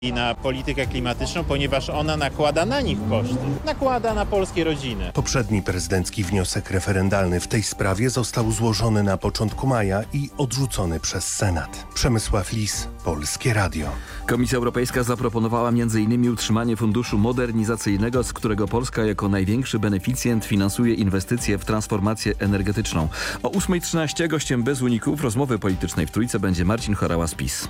i na politykę klimatyczną, ponieważ ona nakłada na nich koszty. Nakłada na polskie rodziny. Poprzedni prezydencki wniosek referendalny w tej sprawie został złożony na początku maja i odrzucony przez Senat. Przemysław Lis, Polskie Radio. Komisja Europejska zaproponowała m.in. utrzymanie funduszu modernizacyjnego, z którego Polska jako największy beneficjent finansuje inwestycje w transformację energetyczną. O 8:13 gościem bez uników rozmowy politycznej w Trójce będzie Marcin Horała z PiS.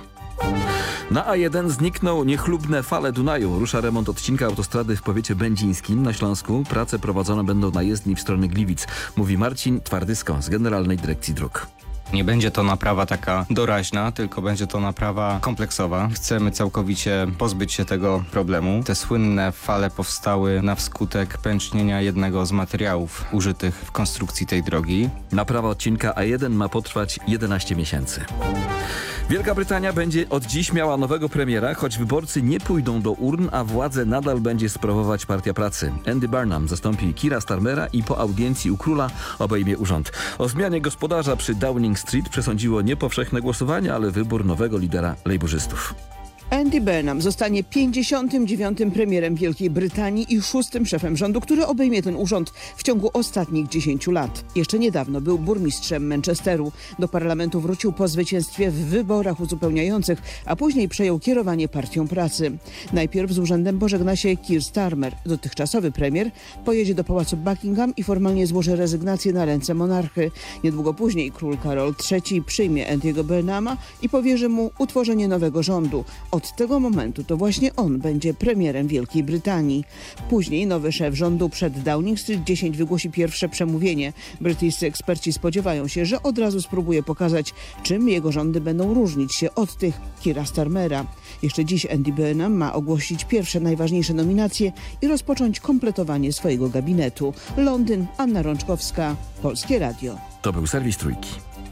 Na A1 znikną niechlubne fale Dunaju. Rusza remont odcinka autostrady w powiecie będzińskim na Śląsku. Prace prowadzone będą na jezdni w stronę Gliwic, mówi Marcin Twardysko z Generalnej Dyrekcji Dróg. Nie będzie to naprawa taka doraźna, tylko będzie to naprawa kompleksowa. Chcemy całkowicie pozbyć się tego problemu. Te słynne fale powstały na skutek pęcznienia jednego z materiałów użytych w konstrukcji tej drogi. Naprawa odcinka A1 ma potrwać 11 miesięcy. Wielka Brytania będzie od dziś miała nowego premiera, choć wyborcy nie pójdą do urn, a władzę nadal będzie sprawować Partia Pracy. Andy Burnham zastąpi Keira Starmera i po audiencji u króla obejmie urząd. O zmianie gospodarza przy Downing Street przesądziło niepowszechne głosowanie, ale wybór nowego lidera lejburzystów. Andy Burnham zostanie 59. premierem Wielkiej Brytanii i 6. szefem rządu, który obejmie ten urząd w ciągu ostatnich 10 lat. Jeszcze niedawno był burmistrzem Manchesteru. Do parlamentu wrócił po zwycięstwie w wyborach uzupełniających, a później przejął kierowanie Partią Pracy. Najpierw z urzędem pożegna się Keir Starmer. Dotychczasowy premier pojedzie do pałacu Buckingham i formalnie złoży rezygnację na ręce monarchy. Niedługo później król Karol III przyjmie Andy'ego Burnhama i powierzy mu utworzenie nowego rządu. Od tego momentu to właśnie on będzie premierem Wielkiej Brytanii. Później nowy szef rządu przed Downing Street 10 wygłosi pierwsze przemówienie. Brytyjscy eksperci spodziewają się, że od razu spróbuje pokazać, czym jego rządy będą różnić się od tych Keira Starmera. Jeszcze dziś Andy Burnham ma ogłosić pierwsze najważniejsze nominacje i rozpocząć kompletowanie swojego gabinetu. Londyn, Anna Rączkowska, Polskie Radio. To był serwis Trójki.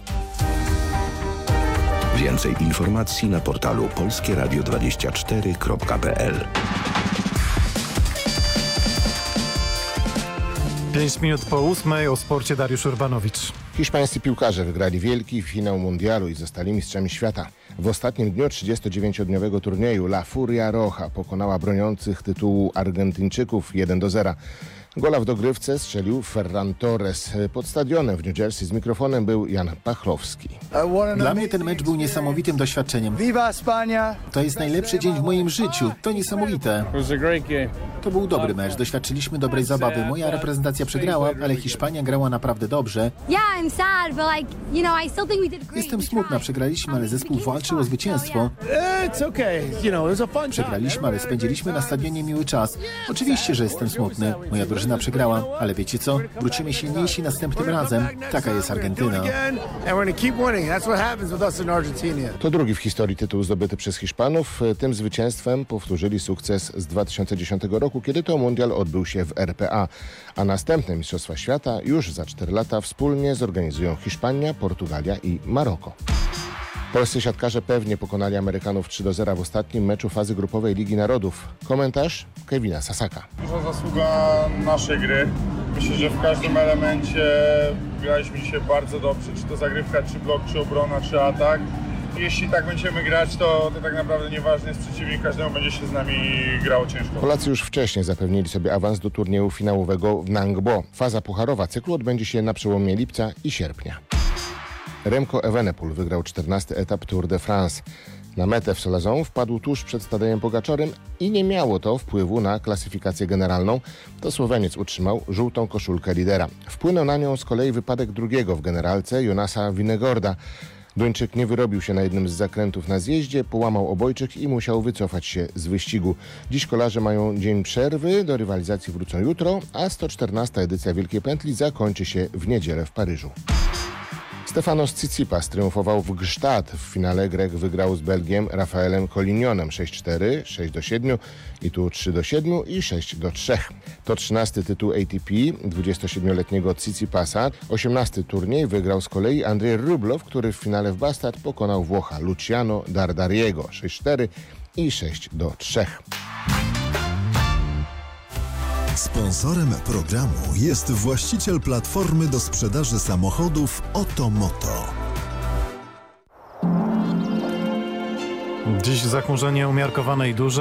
Więcej informacji na portalu polskieradio24.pl. 5 minut po 8:00 o sporcie Dariusz Urbanowicz. Hiszpańscy piłkarze wygrali wielki finał mundialu i zostali mistrzami świata. W ostatnim dniu 39-dniowego turnieju La Furia Roja pokonała broniących tytułu Argentyńczyków 1-0. Gola w dogrywce strzelił Ferran Torres. Pod stadionem w New Jersey z mikrofonem był Jan Pachlowski. Dla mnie ten mecz był niesamowitym doświadczeniem. To jest najlepszy dzień w moim życiu. To niesamowite. To był dobry mecz. Doświadczyliśmy dobrej zabawy. Moja reprezentacja przegrała, ale Hiszpania grała naprawdę dobrze. Jestem smutna. Przegraliśmy, ale zespół walczył o zwycięstwo. Przegraliśmy, ale spędziliśmy na stadionie miły czas. Oczywiście, że jestem smutny. Moja drużyna przegrała, ale wiecie co? Wrócimy silniejsi następnym razem. Taka jest Argentyna. To drugi w historii tytuł zdobyty przez Hiszpanów. Tym zwycięstwem powtórzyli sukces z 2010 roku, kiedy to mundial odbył się w RPA. A następne Mistrzostwa Świata już za 4 lata wspólnie zorganizują Hiszpania, Portugalia i Maroko. Polscy siatkarze pewnie pokonali Amerykanów 3-0 w ostatnim meczu fazy grupowej Ligi Narodów. Komentarz Kevina Sasaka. Duża zasługa naszej gry. Myślę, że w każdym elemencie graliśmy dzisiaj bardzo dobrze. Czy to zagrywka, czy blok, czy obrona, czy atak. Jeśli tak będziemy grać, to tak naprawdę nieważny jest przeciwnik, każdemu będzie się z nami grało ciężko. Polacy już wcześniej zapewnili sobie awans do turnieju finałowego w Nangbo. Faza pucharowa cyklu odbędzie się na przełomie lipca i sierpnia. Remco Evenepoel wygrał 14. etap Tour de France. Na metę w Solazon wpadł tuż przed Tadejem Pogaczarem i nie miało to wpływu na klasyfikację generalną. To Słoweniec utrzymał żółtą koszulkę lidera. Wpłynął na nią z kolei wypadek drugiego w generalce Jonasa Vingegaarda. Duńczyk nie wyrobił się na jednym z zakrętów na zjeździe, połamał obojczyk i musiał wycofać się z wyścigu. Dziś kolarze mają dzień przerwy, do rywalizacji wrócą jutro, a 114. edycja Wielkiej Pętli zakończy się w niedzielę w Paryżu. Stefanos Tsitsipas triumfował w Gstaad. W finale Grek wygrał z Belgiem Rafaelem Collignonem 6-4, 6-7 i tu 3-7 i 6-3. To 13. tytuł ATP 27-letniego Tsitsipasa. 18. turniej wygrał z kolei Andrzej Rublev, który w finale w Bastad pokonał Włocha Luciano Dardariego 6-4 i 6-3. Sponsorem programu jest właściciel platformy do sprzedaży samochodów Otomoto. Dziś zachmurzenie umiarkowane i duże.